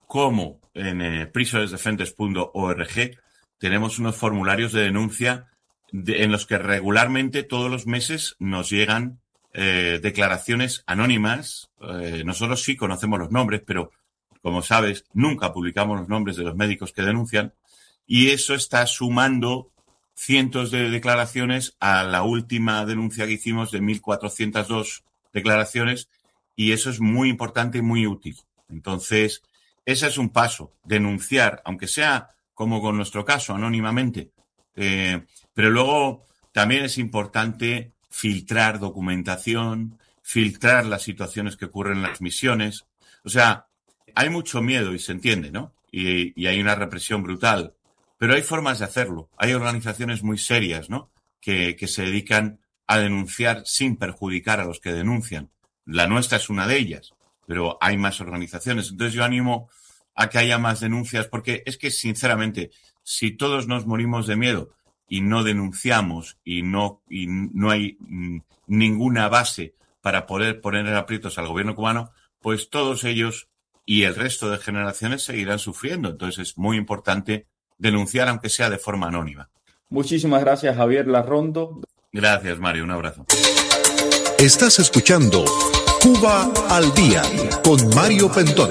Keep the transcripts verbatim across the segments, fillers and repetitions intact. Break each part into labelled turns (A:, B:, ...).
A: como en eh, prisoners defenders punto org tenemos unos formularios de denuncia de, en los que regularmente todos los meses nos llegan eh, declaraciones anónimas. Eh, nosotros sí conocemos los nombres, pero como sabes, nunca publicamos los nombres de los médicos que denuncian, y eso está sumando cientos de declaraciones a la última denuncia que hicimos de mil cuatrocientas dos declaraciones, y eso es muy importante y muy útil. Entonces, ese es un paso, denunciar, aunque sea como con nuestro caso, anónimamente. Eh, pero luego también es importante filtrar documentación, filtrar las situaciones que ocurren en las misiones. O sea, hay mucho miedo y se entiende, ¿no? Y, y hay una represión brutal. Pero hay formas de hacerlo. Hay organizaciones muy serias, ¿no? Que, que se dedican a denunciar sin perjudicar a los que denuncian. La nuestra es una de ellas, pero hay más organizaciones. Entonces yo animo a que haya más denuncias, porque es que, sinceramente, si todos nos morimos de miedo y no denunciamos y no, y no hay mm, ninguna base para poder poner en aprietos al gobierno cubano, pues todos ellos y el resto de generaciones seguirán sufriendo. Entonces es muy importante denunciar, aunque sea de forma anónima.
B: Muchísimas gracias, Javier Larrondo.
A: Gracias, Mario. Un abrazo.
C: Estás escuchando Cuba al Día con Mario Pentón.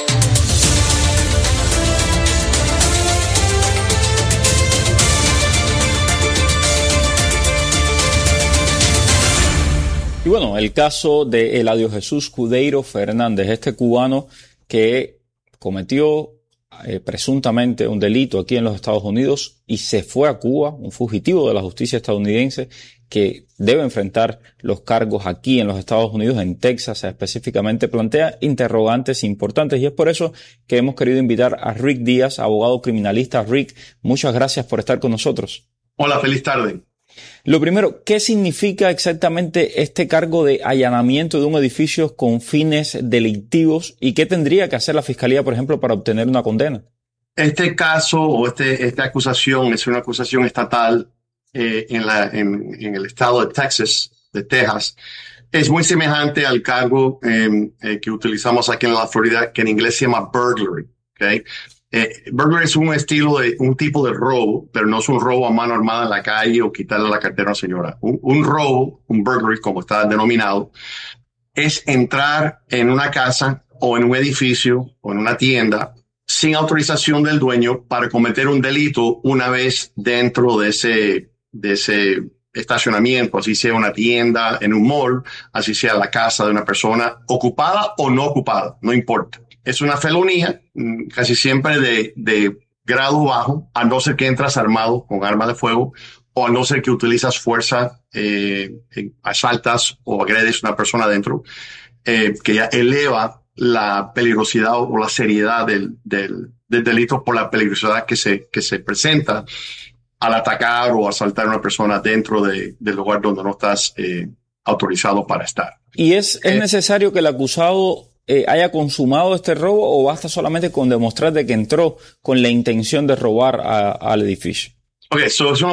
B: Y bueno, el caso de Eladio Jesús Cudeiro Fernández, este cubano que cometió eh, presuntamente un delito aquí en los Estados Unidos y se fue a Cuba, un fugitivo de la justicia estadounidense que debe enfrentar los cargos aquí en los Estados Unidos, en Texas específicamente, plantea interrogantes importantes, y es por eso que hemos querido invitar a Rick Díaz, abogado criminalista. Rick, muchas gracias por estar con nosotros.
D: Hola, feliz tarde.
B: Lo primero, ¿qué significa exactamente este cargo de allanamiento de un edificio con fines delictivos y qué tendría que hacer la Fiscalía, por ejemplo, para obtener una condena?
D: Este caso o este, esta acusación es una acusación estatal eh, en, la, en, en el estado de Texas, de Texas. Es muy semejante al cargo eh, eh, que utilizamos aquí en la Florida, que en inglés se llama burglary. ¿Okay? Eh, burglary es un estilo de, un tipo de robo, pero no es un robo a mano armada en la calle o quitarle la cartera a una señora. Un, un robo, un burglary, como está denominado, es entrar en una casa o en un edificio o en una tienda sin autorización del dueño para cometer un delito una vez dentro de ese, de ese estacionamiento, así sea una tienda, en un mall, así sea la casa de una persona ocupada o no ocupada, no importa. Es una felonía, casi siempre de, de grado bajo, a no ser que entras armado con arma de fuego o a no ser que utilizas fuerza, eh, asaltas o agredes a una persona adentro, eh, que ya eleva la peligrosidad o la seriedad del, del, del delito por la peligrosidad que se, que se presenta al atacar o asaltar a una persona dentro de, del lugar donde no estás eh, autorizado para estar.
B: ¿Y es, es
D: eh,
B: necesario que el acusado Eh, haya consumado este robo o basta solamente con demostrar de que entró con la intención de robar a, al edificio?
D: Ok, so es una